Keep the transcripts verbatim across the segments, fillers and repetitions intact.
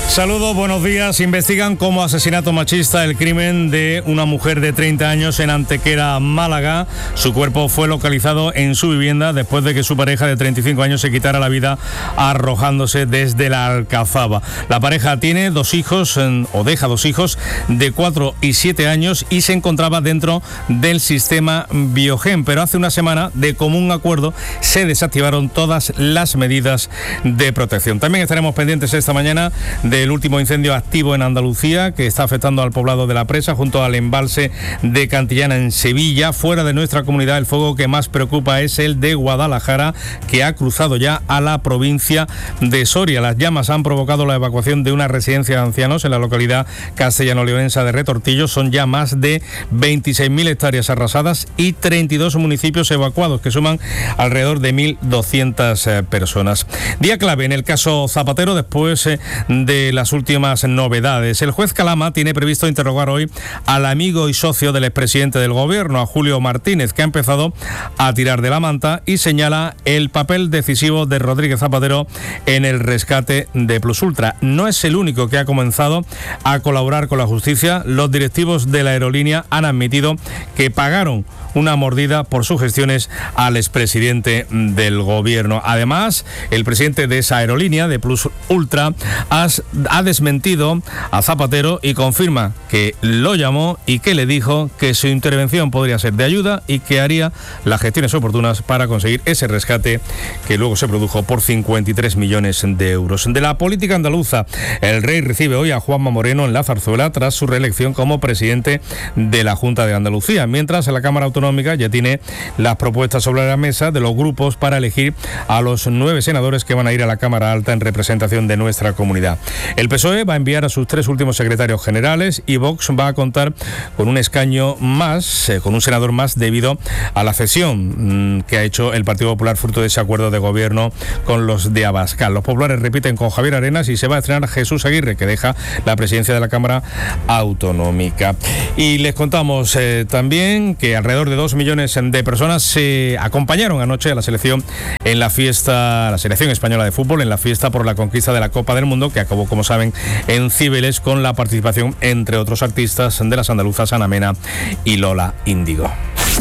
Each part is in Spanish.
Saludos, buenos días. Investigan como asesinato machista el crimen de una mujer de treinta años en Antequera, Málaga. Su cuerpo fue localizado en su vivienda después de que su pareja de treinta y cinco años se quitara la vida arrojándose desde la Alcazaba. La pareja tiene dos hijos, o deja dos hijos, de cuatro y siete años y se encontraba dentro del sistema Biogen. Pero hace una semana, de común acuerdo, se desactivaron todas las medidas de protección. También estaremos pendientes esta mañana del último incendio activo en Andalucía, que está afectando al poblado de La Presa, junto al embalse de Cantillana en Sevilla. Fuera de nuestra comunidad, el fuego que más preocupa es el de Guadalajara, que ha cruzado ya a la provincia de Soria. Las llamas han provocado la evacuación de una residencia de ancianos en la localidad castellano-leonesa de Retortillo. Son ya más de veintiséis mil hectáreas arrasadas y treinta y dos municipios evacuados, que suman alrededor de mil doscientas eh, personas. Día clave en el caso Zapatero, después eh, de las últimas novedades. El juez Calama tiene previsto interrogar hoy al amigo y socio del expresidente del gobierno, a Julio Martínez, que ha empezado a tirar de la manta y señala el papel decisivo de Rodríguez Zapatero en el rescate de Plusultra. No es el único que ha comenzado a colaborar con la justicia. Los directivos de la aerolínea han admitido que pagaron una mordida por sus gestiones al expresidente del gobierno. Además, el presidente de esa aerolínea, de Plus Ultra, ha, ha desmentido a Zapatero y confirma que lo llamó y que le dijo que su intervención podría ser de ayuda y que haría las gestiones oportunas para conseguir ese rescate que luego se produjo por cincuenta y tres millones de euros. De la política andaluza, el rey recibe hoy a Juanma Moreno en la Zarzuela tras su reelección como presidente de la Junta de Andalucía, mientras en la Cámara Autonómica ya tiene las propuestas sobre la mesa de los grupos para elegir a los nueve senadores que van a ir a la Cámara Alta en representación de nuestra comunidad. El P S O E va a enviar a sus tres últimos secretarios generales y Vox va a contar con un escaño más, eh, con un senador más, debido a la cesión mmm, que ha hecho el Partido Popular fruto de ese acuerdo de gobierno con los de Abascal. Los populares repiten con Javier Arenas y se va a estrenar Jesús Aguirre, que deja la presidencia de la Cámara Autonómica. Y les contamos eh, también que alrededor de dos millones de personas se acompañaron anoche a la selección en la fiesta, la selección española de fútbol, en la fiesta por la conquista de la Copa del Mundo, que acabó, como saben, en Cibeles, con la participación, entre otros artistas, de las andaluzas Ana Mena y Lola Índigo.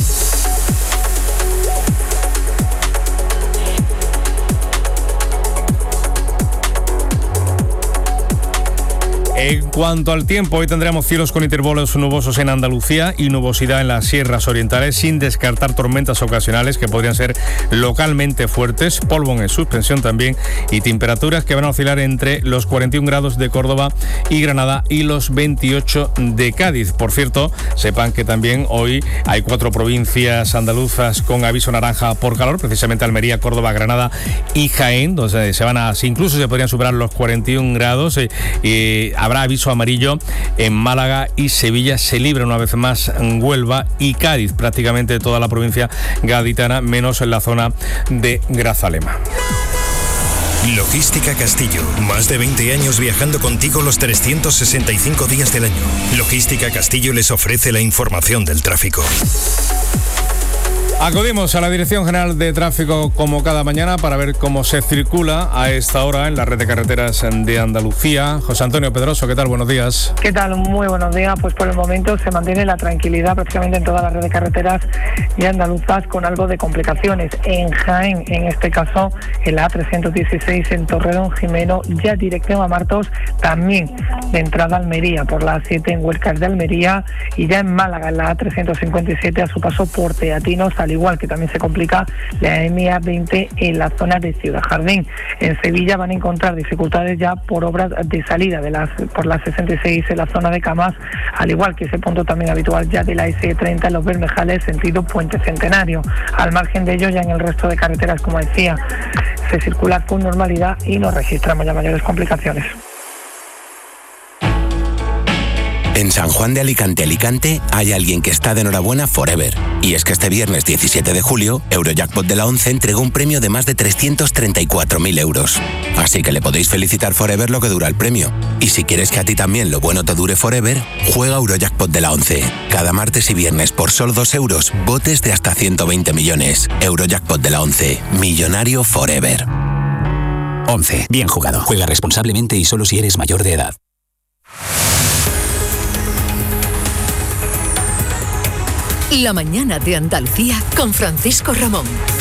En cuanto al tiempo, hoy tendremos cielos con intervalos nubosos en Andalucía y nubosidad en las sierras orientales, sin descartar tormentas ocasionales que podrían ser localmente fuertes, polvo en suspensión también, y temperaturas que van a oscilar entre los cuarenta y un grados de Córdoba y Granada y los veintiocho de Cádiz. Por cierto, sepan que también hoy hay cuatro provincias andaluzas con aviso naranja por calor, precisamente Almería, Córdoba, Granada y Jaén, donde se van a, incluso se podrían superar los cuarenta y un grados. y, y Habrá aviso amarillo en Málaga y Sevilla. Se libra una vez más en Huelva y Cádiz, prácticamente toda la provincia gaditana, menos en la zona de Grazalema. Logística Castillo, más de veinte años viajando contigo los trescientos sesenta y cinco días del año. Logística Castillo les ofrece la información del tráfico. Acudimos a la Dirección General de Tráfico como cada mañana para ver cómo se circula a esta hora en la red de carreteras de Andalucía. José Antonio Pedroso, ¿qué tal? Buenos días. ¿Qué tal? Muy buenos días. Pues por el momento se mantiene la tranquilidad prácticamente en toda la red de carreteras de andaluzas, con algo de complicaciones. En Jaén, en este caso, en la A trescientos dieciséis en Torredón Jimeno, ya dirección a Martos, también de entrada a Almería, por la A siete en Huescas de Almería, y ya en Málaga, en la A trescientos cincuenta y siete a su paso por Teatinos, al igual que también se complica la M A veinte en la zona de Ciudad Jardín. En Sevilla van a encontrar dificultades ya por obras de salida de las por la sesenta y seis en la zona de Camas, al igual que ese punto también habitual ya de la S treinta en Los Bermejales, sentido Puente Centenario. Al margen de ello, ya en el resto de carreteras, como decía, se circula con normalidad y no registramos ya mayores complicaciones. En San Juan de Alicante, Alicante, hay alguien que está de enhorabuena forever. Y es que este viernes diecisiete de julio, Eurojackpot de la once entregó un premio de más de trescientos treinta y cuatro mil euros. Así que le podéis felicitar forever lo que dura el premio. Y si quieres que a ti también lo bueno te dure forever, juega Eurojackpot de la once. Cada martes y viernes por solo dos euros, botes de hasta ciento veinte millones. Eurojackpot de la once, millonario forever. once. Bien jugado. Juega responsablemente y solo si eres mayor de edad. La mañana de Andalucía con Francisco Ramón.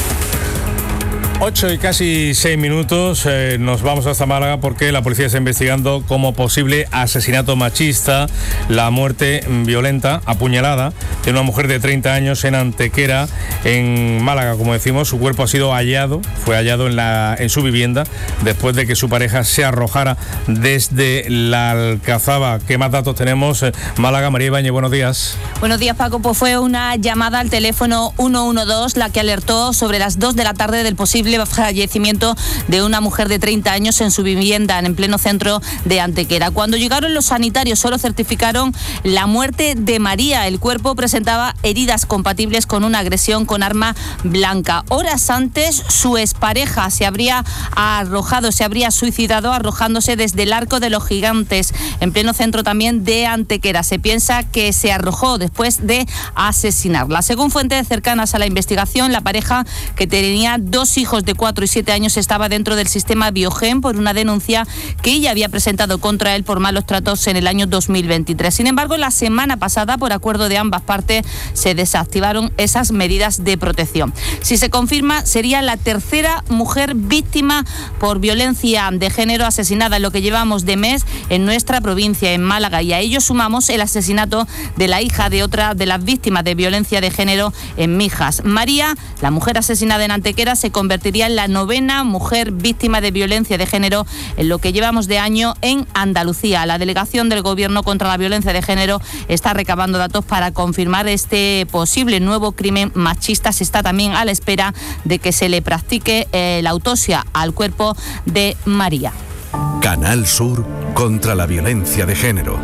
Ocho y casi seis minutos, eh, nos vamos hasta Málaga porque la policía está investigando como posible asesinato machista, la muerte violenta, apuñalada, de una mujer de treinta años en Antequera, en Málaga. Como decimos, su cuerpo ha sido hallado, fue hallado en, la, en su vivienda después de que su pareja se arrojara desde la Alcazaba. ¿Qué más datos tenemos? Eh, Málaga, María Ibáñez, buenos días. Buenos días, Paco. Pues fue una llamada al teléfono uno uno dos la que alertó sobre las dos de la tarde del posible fallecimiento de una mujer de treinta años en su vivienda en pleno centro de Antequera. Cuando llegaron los sanitarios solo certificaron la muerte de María. El cuerpo presentaba heridas compatibles con una agresión con arma blanca. Horas antes su expareja se habría arrojado, se habría suicidado arrojándose desde el Arco de los Gigantes en pleno centro también de Antequera. Se piensa que se arrojó después de asesinarla. Según fuentes cercanas a la investigación, la pareja, que tenía dos hijos de cuatro y siete años, estaba dentro del sistema Biogen por una denuncia que ella había presentado contra él por malos tratos en el año dos mil veintitrés. Sin embargo, la semana pasada, por acuerdo de ambas partes, se desactivaron esas medidas de protección. Si se confirma, sería la tercera mujer víctima por violencia de género asesinada en lo que llevamos de mes en nuestra provincia, en Málaga, y a ello sumamos el asesinato de la hija de otra de las víctimas de violencia de género en Mijas. María, la mujer asesinada en Antequera, se convertiría en la novena mujer víctima de violencia de género en lo que llevamos de año en Andalucía. La delegación del Gobierno contra la violencia de género está recabando datos para confirmar este posible nuevo crimen machista. Se está también a la espera de que se le practique eh, la autopsia al cuerpo de María. Canal Sur contra la violencia de género.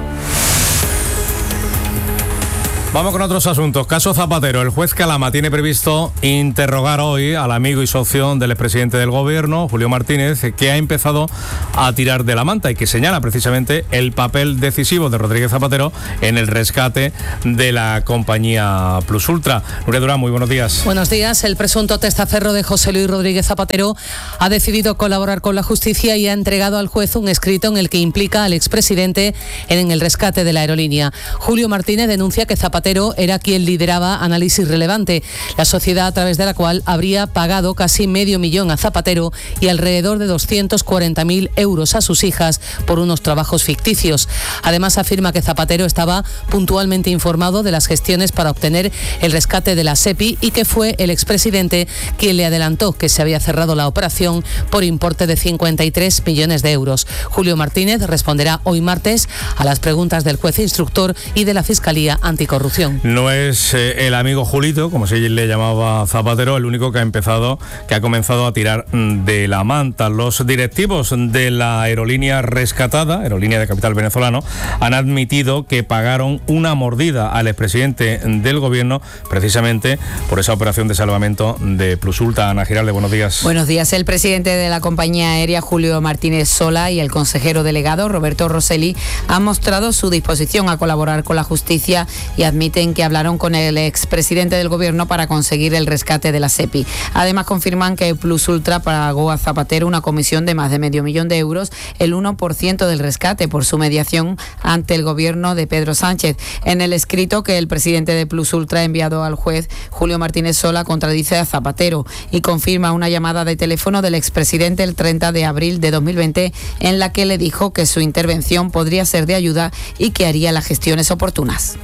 Vamos con otros asuntos. Caso Zapatero. El juez Calama tiene previsto interrogar hoy al amigo y socio del expresidente del Gobierno, Julio Martínez, que ha empezado a tirar de la manta y que señala precisamente el papel decisivo de Rodríguez Zapatero en el rescate de la compañía Plus Ultra. Nuria Durán, muy buenos días. Buenos días. El presunto testaferro de José Luis Rodríguez Zapatero ha decidido colaborar con la justicia y ha entregado al juez un escrito en el que implica al expresidente en el rescate de la aerolínea. Julio Martínez denuncia que Zapatero era quien lideraba Análisis Relevante, la sociedad a través de la cual habría pagado casi medio millón a Zapatero y alrededor de doscientos cuarenta mil euros a sus hijas por unos trabajos ficticios. Además, afirma que Zapatero estaba puntualmente informado de las gestiones para obtener el rescate de la SEPI y que fue el expresidente quien le adelantó que se había cerrado la operación por importe de cincuenta y tres millones de euros. Julio Martínez responderá hoy martes a las preguntas del juez instructor y de la Fiscalía Anticorrupción. No es eh, el amigo Julito, como se le llamaba Zapatero, el único que ha empezado, que ha comenzado a tirar de la manta. Los directivos de la aerolínea rescatada, aerolínea de capital venezolano, han admitido que pagaron una mordida al expresidente del Gobierno precisamente por esa operación de salvamento de Plus Ultra. Ana Giralde, buenos días. Buenos días. El presidente de la compañía aérea, Julio Martínez Sola, y el consejero delegado, Roberto Rosselli, han mostrado su disposición a colaborar con la justicia y admiten que hablaron con el expresidente del Gobierno para conseguir el rescate de la SEPI. Además, confirman que Plus Ultra pagó a Zapatero una comisión de más de medio millón de euros, el uno por ciento del rescate, por su mediación ante el Gobierno de Pedro Sánchez. En el escrito que el presidente de Plus Ultra ha enviado al juez, Julio Martínez Sola contradice a Zapatero y confirma una llamada de teléfono del expresidente el treinta de abril de dos mil veinte en la que le dijo que su intervención podría ser de ayuda y que haría las gestiones oportunas.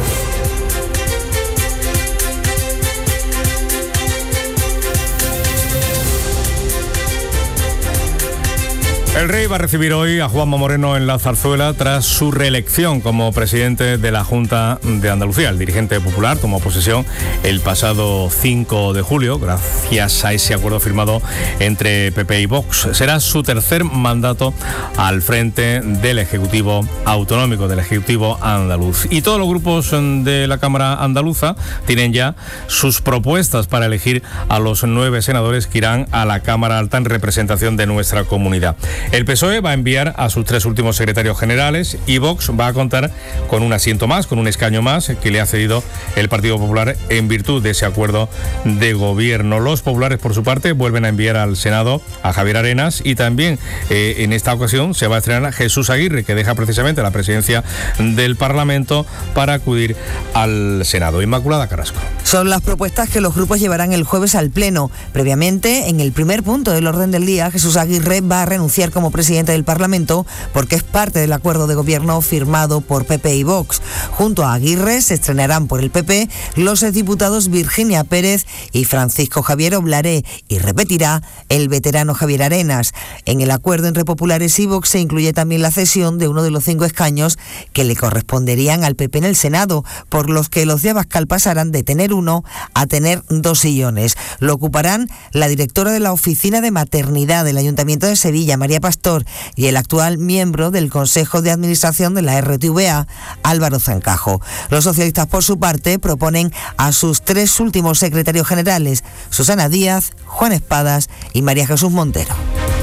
El rey va a recibir hoy a Juanma Moreno en la Zarzuela tras su reelección como presidente de la Junta de Andalucía. El dirigente popular tomó posesión el pasado cinco de julio gracias a ese acuerdo firmado entre P P y Vox. Será su tercer mandato al frente del Ejecutivo Autonómico, del Ejecutivo andaluz. Y todos los grupos de la Cámara andaluza tienen ya sus propuestas para elegir a los nueve senadores que irán a la Cámara Alta en representación de nuestra comunidad. El P S O E va a enviar a sus tres últimos secretarios generales y Vox va a contar con un asiento más, con un escaño más que le ha cedido el Partido Popular en virtud de ese acuerdo de gobierno. Los populares, por su parte, vuelven a enviar al Senado a Javier Arenas y también eh, en esta ocasión se va a estrenar a Jesús Aguirre, que deja precisamente la presidencia del Parlamento para acudir al Senado. Inmaculada Carrasco. Son las propuestas que los grupos llevarán el jueves al Pleno. Previamente, en el primer punto del orden del día, Jesús Aguirre va a renunciar como presidente del Parlamento porque es parte del acuerdo de gobierno firmado por P P y Vox. Junto a Aguirre se estrenarán por el P P los exdiputados Virginia Pérez y Francisco Javier Oblaré y repetirá el veterano Javier Arenas. En el acuerdo entre populares y Vox se incluye también la cesión de uno de los cinco escaños que le corresponderían al P P en el Senado, por los que los de Abascal pasarán de tener uno a tener dos sillones. Lo ocuparán la directora de la Oficina de Maternidad del Ayuntamiento de Sevilla, María Pastor, y el actual miembro del Consejo de Administración de la R T V A, Álvaro Zancajo. Los socialistas, por su parte, proponen a sus tres últimos secretarios generales, Susana Díaz, Juan Espadas y María Jesús Montero.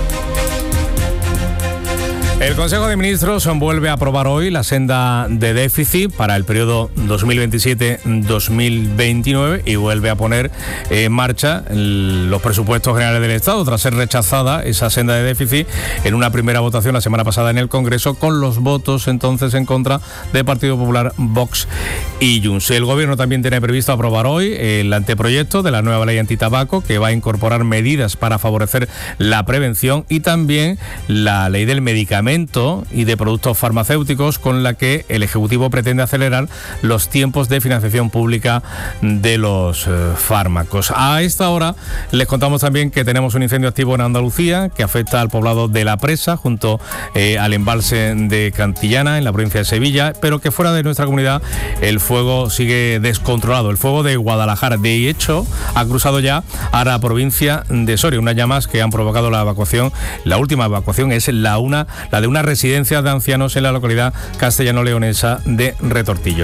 El Consejo de Ministros vuelve a aprobar hoy la senda de déficit para el periodo dos mil veintisiete dos mil veintinueve y vuelve a poner en marcha los presupuestos generales del Estado tras ser rechazada esa senda de déficit en una primera votación la semana pasada en el Congreso con los votos entonces en contra del Partido Popular, Vox y Junts. El Gobierno también tiene previsto aprobar hoy el anteproyecto de la nueva ley antitabaco que va a incorporar medidas para favorecer la prevención y también la ley del medicamento y de productos farmacéuticos con la que el Ejecutivo pretende acelerar los tiempos de financiación pública de los eh, fármacos. A esta hora les contamos también que tenemos un incendio activo en Andalucía que afecta al poblado de La Presa junto eh, al embalse de Cantillana en la provincia de Sevilla, pero que fuera de nuestra comunidad el fuego sigue descontrolado. El fuego de Guadalajara, de hecho, ha cruzado ya a la provincia de Soria, unas llamas que han provocado la evacuación. La última evacuación es la una la de una residencia de ancianos en la localidad castellano-leonesa de Retortillo.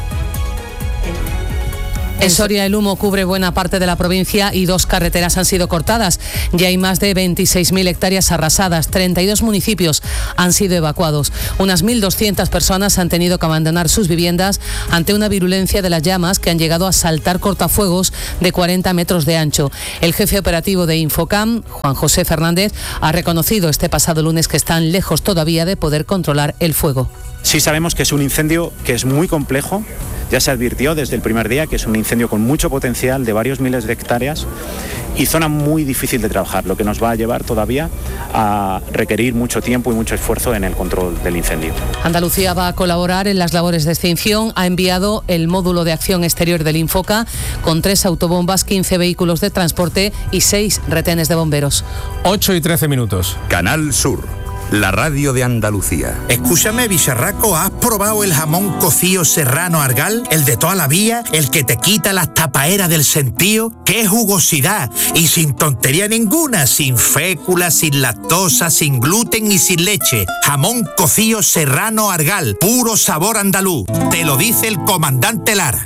En Soria el humo cubre buena parte de la provincia y dos carreteras han sido cortadas. Ya hay más de veintiséis mil hectáreas arrasadas, treinta y dos municipios han sido evacuados. Unas mil doscientas personas han tenido que abandonar sus viviendas ante una virulencia de las llamas que han llegado a saltar cortafuegos de cuarenta metros de ancho. El jefe operativo de Infocam, Juan José Fernández, ha reconocido este pasado lunes que están lejos todavía de poder controlar el fuego. Sí sabemos que es un incendio que es muy complejo. Ya se advirtió desde el primer día que es un incendio con mucho potencial de varios miles de hectáreas y zona muy difícil de trabajar, lo que nos va a llevar todavía a requerir mucho tiempo y mucho esfuerzo en el control del incendio. Andalucía va a colaborar en las labores de extinción. Ha enviado el módulo de acción exterior del Infoca con tres autobombas, quince vehículos de transporte y seis retenes de bomberos. ocho y trece minutos. Canal Sur, la radio de Andalucía. Escúchame, bicharraco, ¿has probado el jamón cocido serrano Argal? El de toda la vida, el que te quita las tapaeras del sentío. ¡Qué jugosidad! Y sin tontería ninguna, sin fécula, sin lactosa, sin gluten y sin leche. Jamón cocido serrano Argal, puro sabor andaluz. Te lo dice el comandante Lara.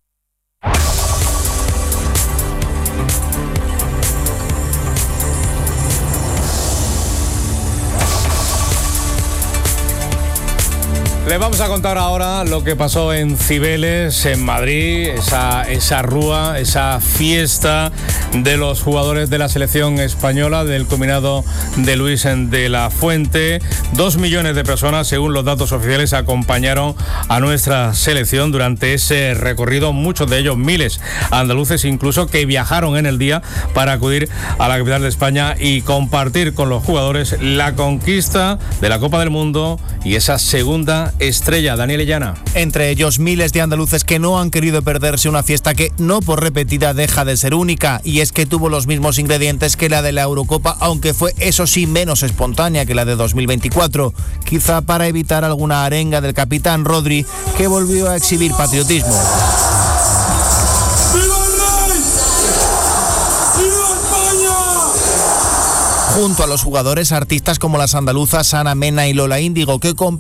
Les vamos a contar ahora lo que pasó en Cibeles, en Madrid, esa, esa rúa, esa fiesta de los jugadores de la selección española, del combinado de Luis de la Fuente. Dos millones de personas, según los datos oficiales, acompañaron a nuestra selección durante ese recorrido, muchos de ellos miles andaluces incluso, que viajaron en el día para acudir a la capital de España y compartir con los jugadores la conquista de la Copa del Mundo y esa segunda estrella. Daniel Llana. Entre ellos miles de andaluces que no han querido perderse una fiesta que no por repetida deja de ser única, y es que tuvo los mismos ingredientes que la de la Eurocopa, aunque fue eso sí menos espontánea que la de dos mil veinticuatro, quizá para evitar alguna arenga del capitán Rodri, que volvió a exhibir patriotismo. Junto a los jugadores, artistas como las andaluzas Ana Mena y Lola Índigo, que con